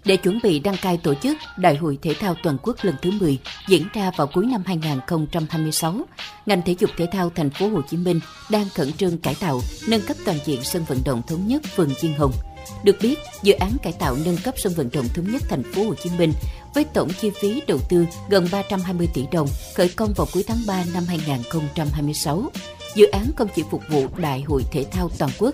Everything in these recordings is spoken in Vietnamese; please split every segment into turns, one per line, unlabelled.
Để chuẩn bị đăng cai tổ chức Đại hội Thể thao Toàn quốc lần thứ 10 diễn ra vào cuối năm 2026, ngành thể dục thể thao thành phố Hồ Chí Minh đang khẩn trương cải tạo, nâng cấp toàn diện sân vận động Thống Nhất phường Diên Hồng. Được biết, dự án cải tạo nâng cấp sân vận động Thống Nhất thành phố Hồ Chí Minh với tổng chi phí đầu tư gần 320 tỷ đồng khởi công vào cuối tháng 3 năm 2026. Dự án không chỉ phục vụ Đại hội Thể thao Toàn quốc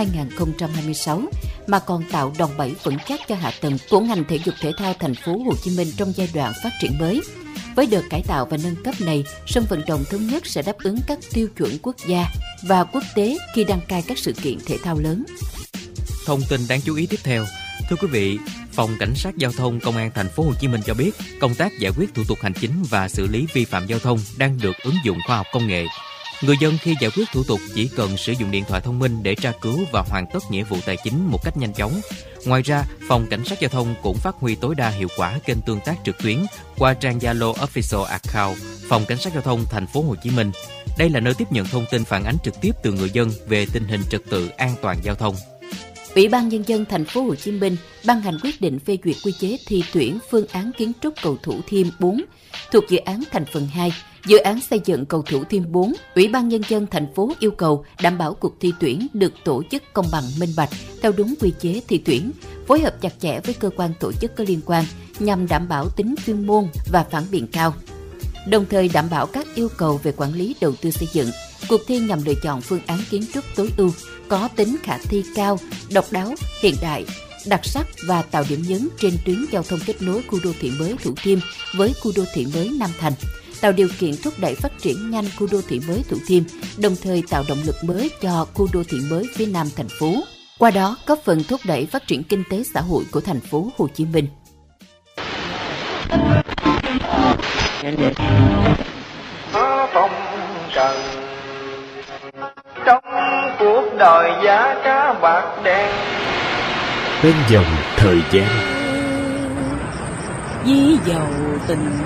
2026 mà còn tạo đòn bẩy vững chắc cho hạ tầng của ngành thể dục thể thao thành phố Hồ Chí Minh trong giai đoạn phát triển mới. Với đợt cải tạo và nâng cấp này, sân vận động Thống Nhất sẽ đáp ứng các tiêu chuẩn quốc gia và quốc tế khi đăng cai các sự kiện thể thao lớn.
Thông tin đáng chú ý tiếp theo, thưa quý vị, Phòng Cảnh sát Giao thông Công an thành phố Hồ Chí Minh cho biết, công tác giải quyết thủ tục hành chính và xử lý vi phạm giao thông đang được ứng dụng khoa học công nghệ. Người dân khi giải quyết thủ tục chỉ cần sử dụng điện thoại thông minh để tra cứu và hoàn tất nghĩa vụ tài chính một cách nhanh chóng. Ngoài ra, Phòng Cảnh sát Giao thông cũng phát huy tối đa hiệu quả kênh tương tác trực tuyến qua trang Zalo Official Account Phòng Cảnh sát Giao thông thành phố Hồ Chí Minh. Đây là nơi tiếp nhận thông tin phản ánh trực tiếp từ người dân về tình hình trật tự an toàn giao thông.
Ủy ban Nhân dân thành phố Hồ Chí Minh ban hành quyết định phê duyệt quy chế thi tuyển phương án kiến trúc cầu Thủ Thiêm 4 thuộc dự án thành phần 2, dự án xây dựng cầu Thủ Thiêm 4. Ủy ban Nhân dân thành phố yêu cầu đảm bảo cuộc thi tuyển được tổ chức công bằng minh bạch theo đúng quy chế thi tuyển, phối hợp chặt chẽ với cơ quan tổ chức có liên quan nhằm đảm bảo tính chuyên môn và phản biện cao, đồng thời đảm bảo các yêu cầu về quản lý đầu tư xây dựng. Cuộc thi nhằm lựa chọn phương án kiến trúc tối ưu, có tính khả thi cao, độc đáo, hiện đại, đặc sắc và tạo điểm nhấn trên tuyến giao thông kết nối khu đô thị mới Thủ Thiêm với khu đô thị mới Nam Thành, tạo điều kiện thúc đẩy phát triển nhanh khu đô thị mới Thủ Thiêm, đồng thời tạo động lực mới cho khu đô thị mới phía Nam thành phố. Qua đó, góp phần thúc đẩy phát triển kinh tế xã hội của thành phố Hồ Chí Minh.
Phong trần trong cuộc đời giá cá bạc đen
bên dòng thời gian
ví dầu tình